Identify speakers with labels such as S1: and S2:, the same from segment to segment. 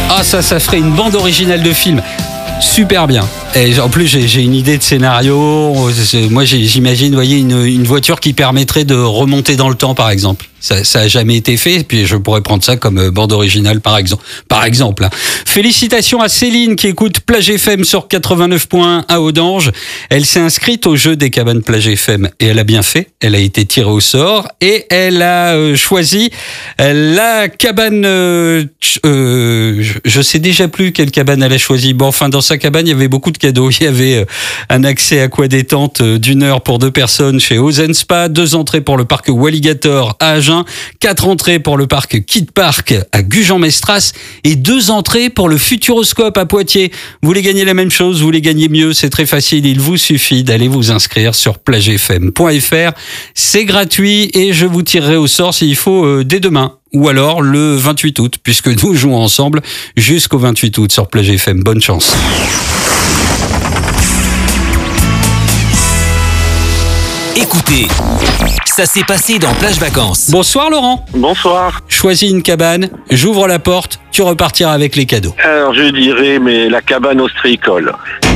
S1: Ah ça ferait une bande originale de film. Super bien. Et en plus, j'ai une idée de scénario. Moi, j'imagine, vous voyez, une voiture qui permettrait de remonter dans le temps, par exemple. Ça a jamais été fait. Et puis, je pourrais prendre ça comme bande originale, par exemple. Hein. Félicitations à Céline qui écoute Plage FM sur 89.1 à Audange. Elle s'est inscrite au jeu des cabanes Plage FM et elle a bien fait. Elle a été tirée au sort et elle a choisi la cabane. Je sais déjà plus quelle cabane elle a choisi. Bon, enfin, dans sa cabane, il y avait beaucoup de cadeaux. Il y avait un accès aqua-détente d'1 heure pour 2 personnes chez Ozen Spa, 2 entrées pour le parc Walligator à Agen, 4 entrées pour le parc Kid Park à Gujan-Mestras et 2 entrées pour le Futuroscope à Poitiers. Vous voulez gagner la même chose, vous voulez gagner mieux, c'est très facile. Il vous suffit d'aller vous inscrire sur plagefm.fr. C'est gratuit et je vous tirerai au sort s'il faut dès demain. Ou alors le 28 août, puisque nous jouons ensemble jusqu'au 28 août sur Plage FM. Bonne chance.
S2: Écoutez, ça s'est passé dans Plage Vacances.
S1: Bonsoir Laurent.
S3: Bonsoir.
S1: Choisis une cabane, j'ouvre la porte, tu repartiras avec les cadeaux.
S3: Alors je dirais, mais la cabane ostréicole.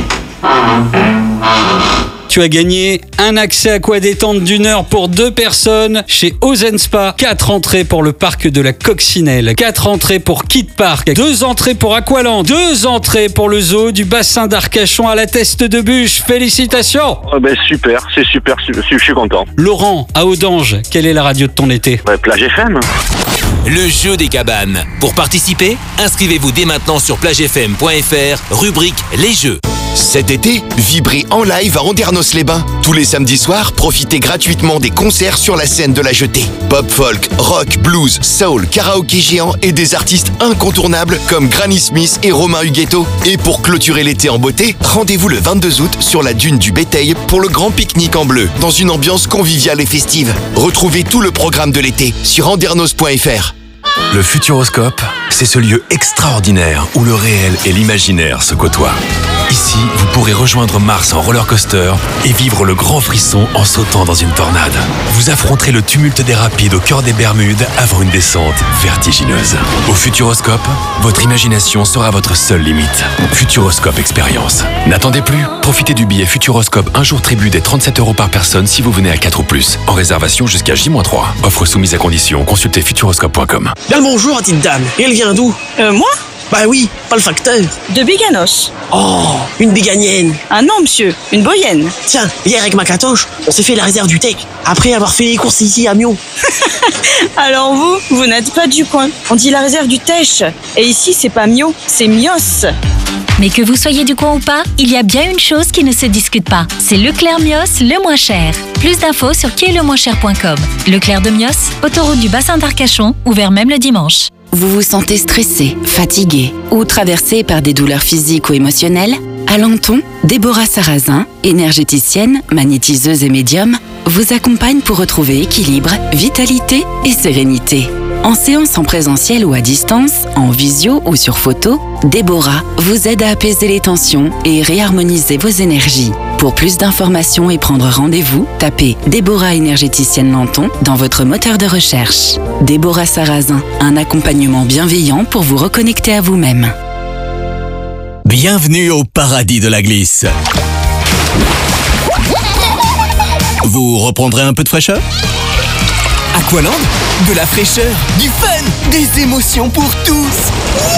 S1: Tu as gagné un accès aqua-détente d'1 heure pour 2 personnes chez Ozen Spa, 4 entrées pour le parc de la Coccinelle, 4 entrées pour Kid Park, 2 entrées pour Aqualand, 2 entrées pour le zoo du bassin d'Arcachon à la Teste de Bûche. Félicitations.
S3: Oh ben super, c'est super, je suis content.
S1: Laurent, à Audange, quelle est la radio de ton été ?
S3: Plage FM.
S2: Le jeu des cabanes. Pour participer, inscrivez-vous dès maintenant sur plagefm.fr, rubrique Les Jeux.
S4: Cet été, vibrez en live à Andernos-les-Bains. Tous les samedis soirs, profitez gratuitement des concerts sur la scène de la Jetée. Pop folk, rock, blues, soul, karaoké géant et des artistes incontournables comme Granny Smith et Romain Huguetto. Et pour clôturer l'été en beauté, rendez-vous le 22 août sur la dune du Béteil pour le grand pique-nique en bleu, dans une ambiance conviviale et festive. Retrouvez tout le programme de l'été sur andernos.fr.
S5: Le Futuroscope, c'est ce lieu extraordinaire où le réel et l'imaginaire se côtoient. Ici, vous pourrez rejoindre Mars en roller coaster et vivre le grand frisson en sautant dans une tornade. Vous affronterez le tumulte des rapides au cœur des Bermudes avant une descente vertigineuse. Au Futuroscope, votre imagination sera votre seule limite. Futuroscope Expérience. N'attendez plus, profitez du billet Futuroscope un jour tribu des 37 € par personne si vous venez à 4 ou plus. En réservation jusqu'à J-3. Offre soumise à condition, consultez futuroscope.com.
S6: Bien le bonjour, petite dame. Et elle vient d'où?
S7: Moi?
S6: Bah oui, pas le facteur.
S7: De Biganos.
S6: Oh, une béganienne.
S7: Ah non, monsieur, une boyenne.
S6: Tiens, hier avec ma catoche, on s'est fait la réserve du Tech, après avoir fait les courses ici à Mion.
S7: Alors vous n'êtes pas du coin. On dit la réserve du Tech. Et ici, c'est pas Mio, c'est Mios.
S8: Mais que vous soyez du coin ou pas, il y a bien une chose qui ne se discute pas. C'est Leclerc Mios, le moins cher. Plus d'infos sur quiestlemoincher.com. Leclerc de Mios, autoroute du bassin d'Arcachon, ouvert même le dimanche.
S9: Vous vous sentez stressé, fatigué ou traversé par des douleurs physiques ou émotionnelles? À Lenton, Déborah Sarrazin, énergéticienne, magnétiseuse et médium, vous accompagne pour retrouver équilibre, vitalité et sérénité. En séance en présentiel ou à distance, en visio ou sur photo, Déborah vous aide à apaiser les tensions et réharmoniser vos énergies. Pour plus d'informations et prendre rendez-vous, tapez Déborah énergéticienne Lenton dans votre moteur de recherche. Déborah Sarrazin, un accompagnement bienveillant pour vous reconnecter à vous-même.
S10: Bienvenue au paradis de la glisse. Vous reprendrez un peu de fraîcheur ? Aqualand, de la fraîcheur, du fun, des émotions pour tous.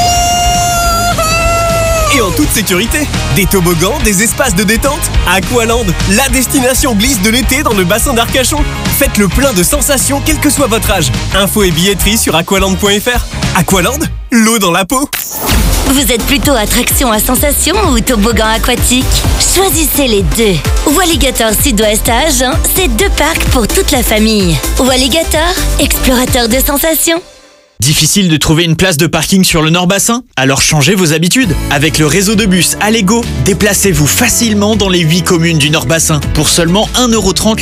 S10: Et en toute sécurité, des toboggans, des espaces de détente. Aqualand, la destination glisse de l'été dans le bassin d'Arcachon. Faites le plein de sensations, quel que soit votre âge. Infos et billetterie sur aqualand.fr. Aqualand, l'eau dans la peau.
S8: Vous êtes plutôt attraction à sensation ou toboggan aquatique? Choisissez les deux. Walligator Sud-Ouest à Agen, c'est 2 parcs pour toute la famille. Walligator, explorateur de sensations.
S11: Difficile de trouver une place de parking sur le Nord-Bassin? Alors changez vos habitudes. Avec le réseau de bus Allego, déplacez-vous facilement dans les 8 communes du Nord-Bassin. Pour seulement 1,30 €